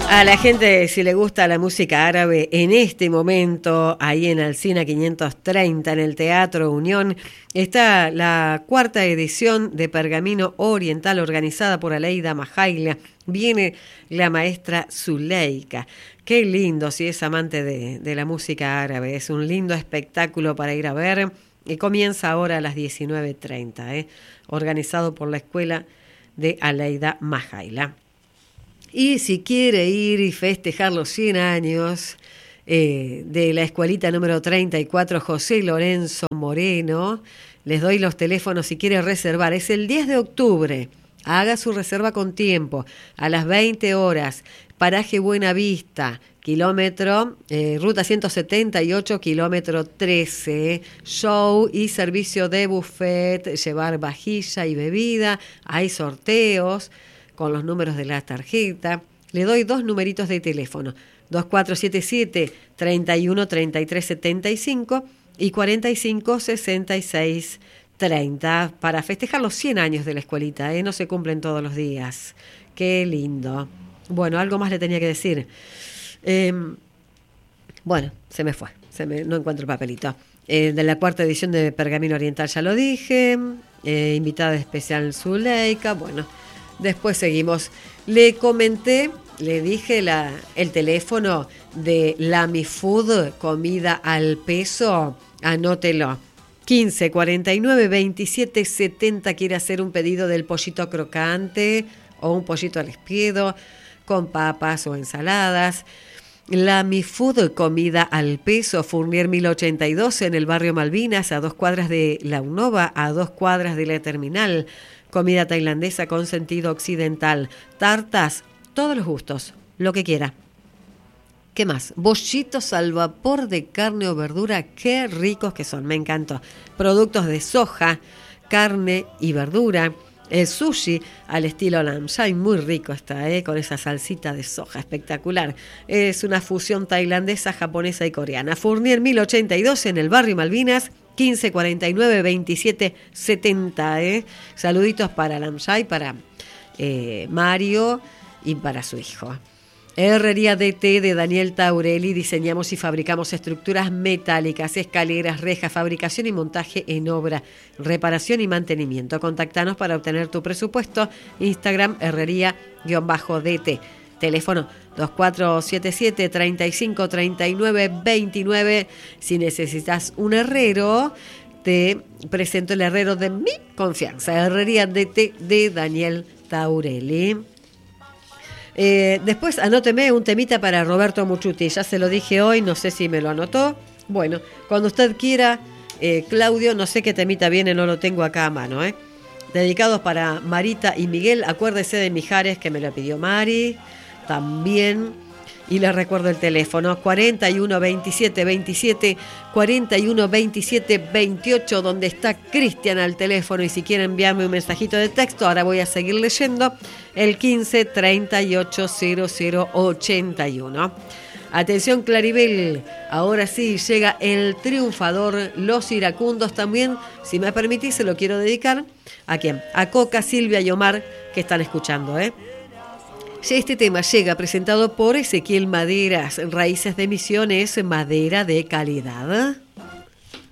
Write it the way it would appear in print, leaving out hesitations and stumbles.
A la gente, si le gusta la música árabe, en este momento, ahí en Alsina 530, en el Teatro Unión, está la cuarta edición de Pergamino Oriental, organizada por Aleida Majaila. Viene la maestra Zuleika. Qué lindo, si es amante de la música árabe. Es un lindo espectáculo para ir a ver. Y comienza ahora a las 19:30, organizado por la Escuela de Aleida Majaila. Y si quiere ir y festejar los 100 años de la escuelita número 34 José Lorenzo Moreno, les doy los teléfonos si quiere reservar. Es el 10 de octubre. Haga su reserva con tiempo. A las 20 horas. Paraje Buena Vista. Kilómetro, ruta 178, kilómetro 13. Show y servicio de buffet. Llevar vajilla y bebida. Hay sorteos con los números de la tarjeta. Le doy 2 numeritos de teléfono, 2477-313375 y 456630, para festejar los 100 años de la escuelita, no se cumplen todos los días. Qué lindo. Bueno, algo más le tenía que decir. Bueno, se me fue, no encuentro el papelito. De la cuarta edición de Pergamino Oriental ya lo dije, invitada especial Zuleika, bueno. Después seguimos. Le comenté, le dije el teléfono de Lami Food, comida al peso. Anótelo. 15 49 27 70. Quiere hacer un pedido del pollito crocante o un pollito al espiedo con papas o ensaladas. Lami Food, comida al peso, Fournier 1082 en el barrio Malvinas, a 2 cuadras de la UNOVA, a 2 cuadras de la terminal. Comida tailandesa con sentido occidental. Tartas, todos los gustos, lo que quiera. ¿Qué más? Bollitos al vapor de carne o verdura, qué ricos que son, me encantó. Productos de soja, carne y verdura. El sushi al estilo Lamshai, muy rico está, con esa salsita de soja, espectacular. Es una fusión tailandesa, japonesa y coreana. Fournier 1082 en el barrio Malvinas, 15 49 27 70. Saluditos para Lamshai, para Mario y para su hijo. Herrería DT de Daniel Taurelli. Diseñamos y fabricamos estructuras metálicas, escaleras, rejas, fabricación y montaje en obra, reparación y mantenimiento. Contactanos para obtener tu presupuesto. Instagram herrería-DT. Teléfono 2477 35 39 29. Si necesitas un herrero, te presento el herrero de mi confianza. Herrería DT de Daniel Taurelli. Después anóteme un temita para Roberto Muchuti. Ya se lo dije hoy, no sé si me lo anotó. Bueno, cuando usted quiera, Claudio, no sé qué temita viene, no lo tengo acá a mano. Dedicados para Marita y Miguel. Acuérdese de Mijares, que me lo pidió Mari también. Y les recuerdo el teléfono 41 27 27 41 27 28, donde está Cristian al teléfono. Y si quieren enviarme un mensajito de texto, ahora voy a seguir leyendo, el 15 38 00 81. Atención Claribel, ahora sí llega el triunfador, los iracundos también. Si me permitís, se lo quiero dedicar. ¿A quién? A Coca, Silvia y Omar, que están escuchando, Este tema llega presentado por Ezequiel Maderas, Raíces de Misiones, madera de calidad.